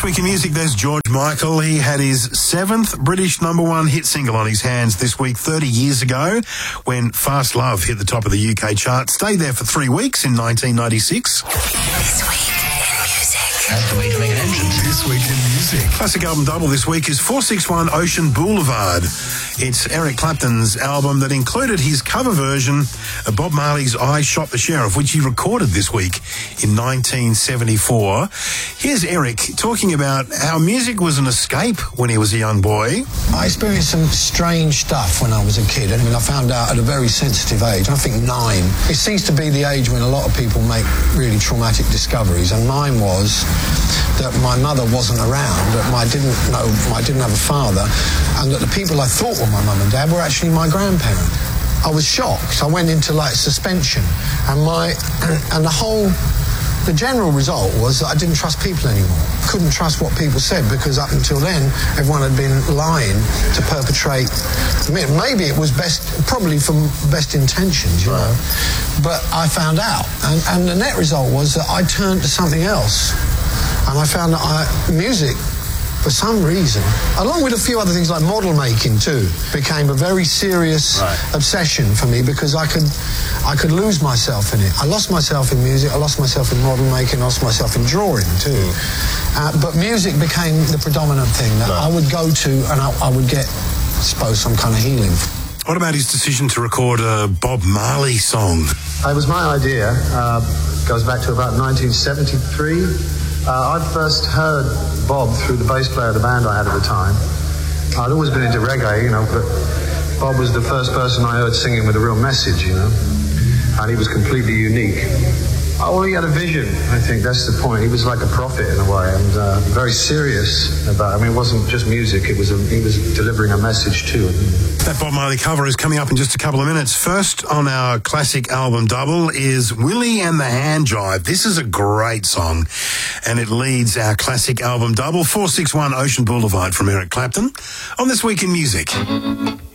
Week in Music, there's George Michael. He had his seventh British #1 hit single on his hands this week, 30 years ago, when Fast Love hit the top of the UK chart. Stayed there for 3 weeks in 1996. This Week in Music. That's the way to make an entrance. This Week in Music. Classic album double this week is 461 Ocean Boulevard. It's Eric Clapton's album that included his cover version of Bob Marley's I Shot the Sheriff, which he recorded this week in 1974. Here's Eric talking about how music was an escape when he was a young boy. I experienced some strange stuff when I was a kid. I mean, I found out at a very sensitive age, I think 9. It seems to be the age when a lot of people make really traumatic discoveries, and mine was that my mother wasn't around, that I didn't have a father, and that the people I thought were my mum and dad were actually my grandparents. I was shocked. I went into suspension, and the general result was that I didn't trust people anymore. Couldn't trust what people said, because up until then, everyone had been lying to perpetrate. Maybe it was probably from best intentions, you know. But I found out, and the net result was that I turned to something else, and I found that music, for some reason, along with a few other things like model making too, became a very serious obsession for me, because I could lose myself in it. I lost myself in music, I lost myself in model making, I lost myself in drawing too. But music became the predominant thing that I would go to, and I would get, I suppose, some kind of healing. What about his decision to record a Bob Marley song? It was my idea. Goes back to about 1973. I'd first heard Bob through the bass player of the band I had at the time. I'd always been into reggae, you know, but Bob was the first person I heard singing with a real message, you know, and he was completely unique. Well, he had a vision, I think that's the point. He was like a prophet in a way, and very serious about it. I mean, it wasn't just music, he was delivering a message too. That Bob Marley cover is coming up in just a couple of minutes. First on our classic album double is Willie and the Hand Jive. This is a great song, and it leads our classic album double, 461 Ocean Boulevard from Eric Clapton, on This Week in Music.